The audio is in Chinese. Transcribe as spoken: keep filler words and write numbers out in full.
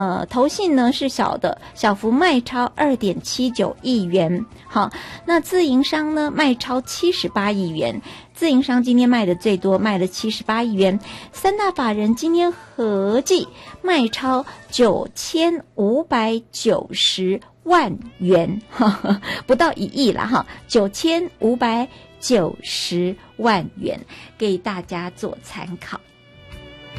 呃，投信呢是小的，小幅卖超二点七九亿元。好，那自营商呢卖超七十八亿元，自营商今天卖的最多，卖了七十八亿元。三大法人今天合计卖超九千五百九十万元，呵呵，不到一亿啦哈，九千五百九十万元，给大家做参考。